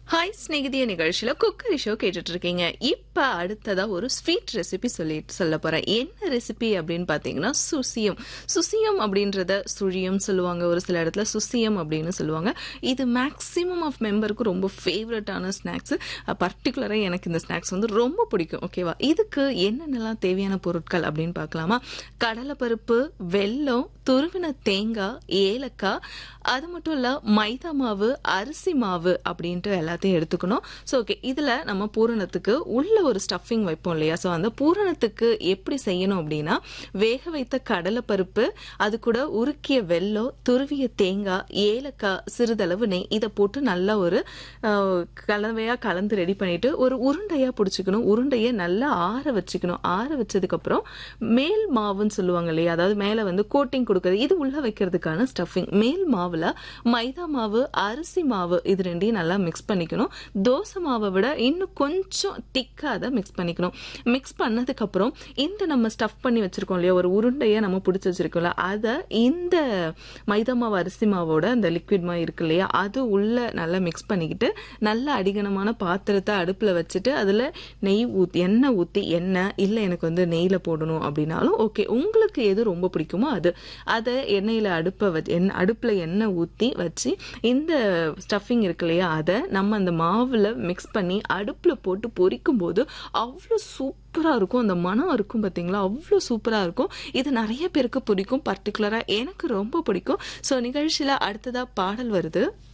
Hi ஸ்நேகிதிய நிகழ்ச்சியில cookery show கேட்டுட்டு இருக்கீங்க. இப்ப அடுத்ததா ஒரு ஸ்வீட் ரெசிபி சொல்ல போறேன். என்ன ரெசிபி அப்படின்னு பாத்தீங்கன்னா சுசியம். சுசியம் அப்படின்றத சுழியம் சொல்லுவாங்க, ஒரு சில இடத்துல சுசியம் அப்படின்னு சொல்லுவாங்க. இது மேக்சிமம் ஆஃப் மெம்பருக்கு ரொம்ப ஃபேவரட்டான ஸ்நாக்ஸ். பர்டிகுலரா எனக்கு இந்த ஸ்நாக்ஸ் வந்து ரொம்ப பிடிக்கும். ஓகேவா? இதுக்கு என்னென்னலாம் தேவையான பொருட்கள் அப்படின்னு பார்க்கலாமா? கடலைப்பருப்பு, வெல்லம், துருவின தேங்காய், ஏலக்காய், அது மட்டும் இல்ல மைதா மாவு, அரிசி மாவு அப்படின்ட்டு எல்லாத்தையும் எடுத்துக்கணும். ஸோ ஓகே, இதுல நம்ம பூரணத்துக்கு உள்ள ஒரு ஸ்டஃபிங் வைப்போம் இல்லையா? ஸோ அந்த பூரணத்துக்கு எப்படி செய்யணும் அப்படின்னா, வேக வைத்த கடலைப்பருப்பு, அது கூட உருக்கிய வெல்லம், துருவிய தேங்காய், ஏலக்காய், சிறிதளவு நெய், இதை போட்டு நல்லா ஒரு கலவையா கலந்து ரெடி பண்ணிட்டு ஒரு உருண்டையா பிடிச்சிக்கணும். உருண்டையை நல்லா ஆற வச்சுக்கணும். ஆற வச்சதுக்கு அப்புறம் மேல் மாவுன்னு சொல்லுவாங்க இல்லையா, அதாவது மேல வந்து கோட்டிங் கொடுக்கறது, இது உள்ள வைக்கிறதுக்கான ஸ்டஃபிங். மேல் மாவுல மைதா மாவு, அரிசி மாவு, இது ரெண்டையும் நல்லா மிக்ஸ் பண்ணிக்கணும். தோசை மாவை விட இன்னும் கொஞ்சம் திக்கா அதை மிக்ஸ் பண்ணிக்கணும். மிக்ஸ் பண்ணதுக்கு அப்புறம் இந்த நம்ம ஸ்டஃப் பண்ணி வச்சிருக்கோம் இல்லையா, ஒரு உருண்டையை நம்ம பிடிச்சி வச்சிருக்கோம்ல, அதை இந்த மைதா மாவு, அரிசி மாவோட அந்த லிக்விட் மாதிரி இருக்கு இல்லையா, அது உள்ள நல்லா மிக்ஸ் பண்ணிக்கிட்டு நல்ல அடிகனமான பாத்திரத்தை அடுப்புல வச்சுட்டு அதுல நெய் ஊத்தி, எண்ணெய் ஊத்தி, எண்ணெய் இல்லை எனக்கு வந்து நெய்ல போடணும் அப்படின்னாலும் ஓகே, உங்களுக்கு எது ரொம்ப பிடிக்குமோ அது, அதை எண்ணெயில அடுப்புல எண்ணெய் ஊத்தி வச்சு இந்த ஸ்டஃபிங் இருக்கு இல்லையா, அதை நம்ம அந்த மாவுல மிக்ஸ் பண்ணி அடுப்புல போட்டு பொரிக்கும் போது அவ்வளோ சூப்பரா இருக்கும். அந்த மனம் இருக்கும் பாத்தீங்களா, அவ்வளோ சூப்பரா இருக்கும். இது நிறைய பேருக்கு பிடிக்கும், பர்டிகுலரா எனக்கு ரொம்ப பிடிக்கும். ஸோ நிகழ்ச்சியில அடுத்ததா பாடல் வருது.